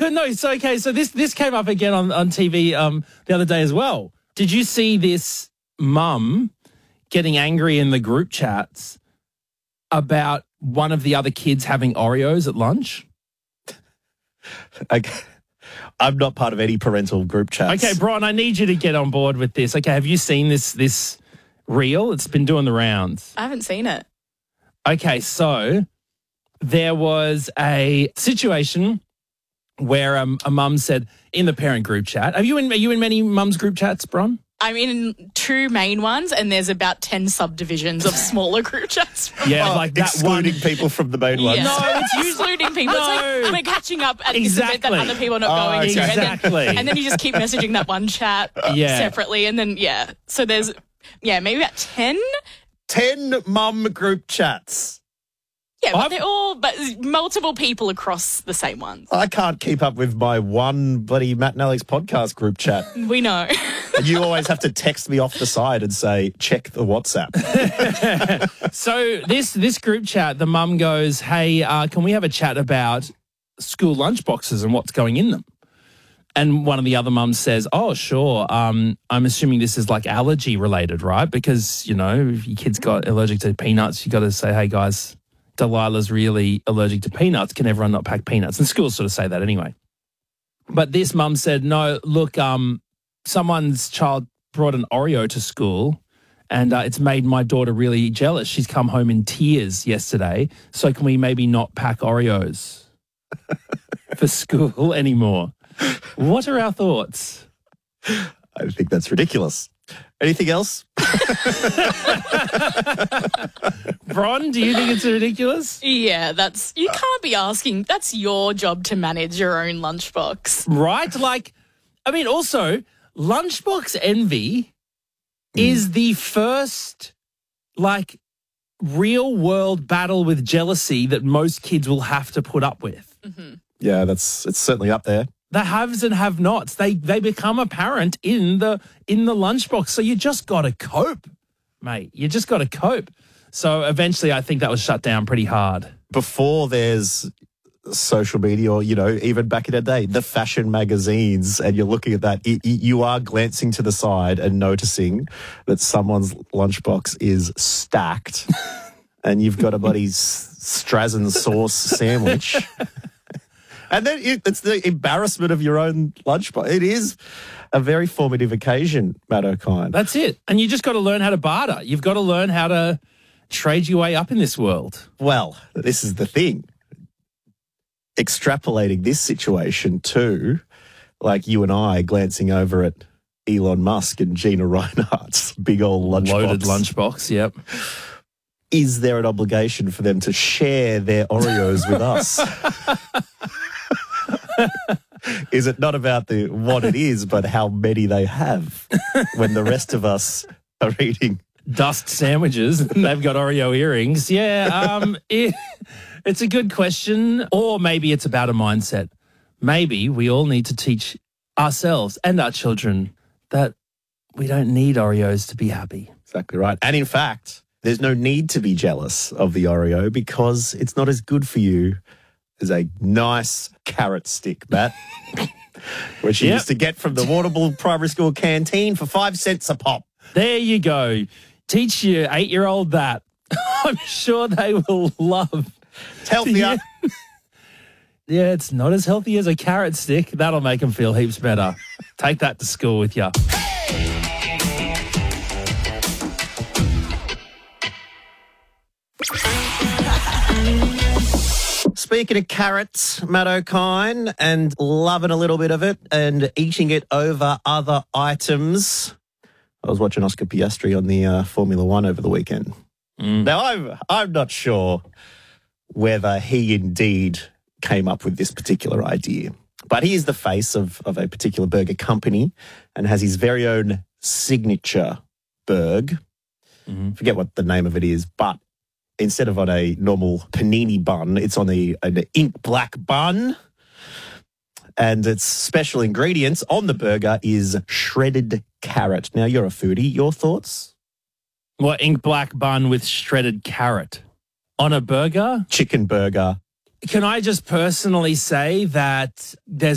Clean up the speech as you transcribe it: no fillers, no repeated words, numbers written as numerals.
no, so okay, so this came up again on TV the other day as well. Did you see this mum getting angry in the group chats about one of the other kids having Oreos at lunch? I'm not part of any parental group chats. Okay, Bron, I need you to get on board with this. Okay, have you seen this reel? It's been doing the rounds. I haven't seen it. Okay, so there was a situation where a mum said in the parent group chat. Are you in many mums group chats, Bron? I'm in 2 main ones, and there's about 10 subdivisions of smaller group chats. Yeah, like that excluding people from the main ones. Yeah. No, it's excluding people. No. It's like we're catching up at this event that other people are not going to. Exactly. And then you just keep messaging that one chat separately. And then, so there's, maybe about 10. 10 mum group chats. Yeah, but they're all multiple people across the same ones. I can't keep up with my one bloody Matt and Alex podcast group chat. We know. And you always have to text me off the side and say, check the WhatsApp. So this group chat, the mum goes, hey, can we have a chat about school lunchboxes and what's going in them? And one of the other mums says, oh, sure. I'm assuming this is like allergy related, right? Because, if your kid's got allergic to peanuts, you got to say, hey, guys, Delilah's really allergic to peanuts. Can everyone not pack peanuts? And schools sort of say that anyway. But this mum said, no, look, someone's child brought an Oreo to school and it's made my daughter really jealous. She's come home in tears yesterday. So can we maybe not pack Oreos for school anymore? What are our thoughts? I think that's ridiculous. Anything else? Bron, do you think it's ridiculous? Yeah, you can't be asking. That's your job to manage your own lunchbox. Right? Also, lunchbox envy is the first, real world battle with jealousy that most kids will have to put up with. Mm-hmm. Yeah, it's certainly up there. The haves and have-nots, they become apparent in the lunchbox. So you just got to cope, mate. You just got to cope. So eventually I think that was shut down pretty hard. Before there's social media or, even back in the day, the fashion magazines, and you're looking at that, you are glancing to the side and noticing that someone's lunchbox is stacked and you've got a bloody Strazen sauce sandwich. And then it's the embarrassment of your own lunchbox. It is a very formative occasion, Matt O'Kine. That's it. And you just got to learn how to barter. You've got to learn how to trade your way up in this world. Well, this is the thing. Extrapolating this situation to, you and I glancing over at Elon Musk and Gina Reinhart's big old lunchbox. Loaded lunchbox, yep. Is there an obligation for them to share their Oreos with us? Is it not about what it is, but how many they have when the rest of us are eating dust sandwiches and they've got Oreo earrings? Yeah, it's a good question. Or maybe it's about a mindset. Maybe we all need to teach ourselves and our children that we don't need Oreos to be happy. Exactly right. And in fact, there's no need to be jealous of the Oreo because it's not as good for you as a nice carrot stick, Matt, which you used to get from the Waterville Primary School canteen for 5 cents a pop. There you go. Teach your 8-year-old that. I'm sure they will love. It's healthier. Yeah, it's not as healthy as a carrot stick. That'll make them feel heaps better. Take that to school with you. Speaking of carrots, Matt O'Kine, and loving a little bit of it and eating it over other items, I was watching Oscar Piastri on the Formula One over the weekend. Now, I'm not sure whether he indeed came up with this particular idea, but he is the face of a particular burger company and has his very own signature burg. Forget what the name of it is, but instead of on a normal panini bun, it's on an ink black bun. And its special ingredients on the burger is shredded carrot. Now, you're a foodie. Your thoughts? What, ink black bun with shredded carrot on a burger? Chicken burger. Can I just personally say that there's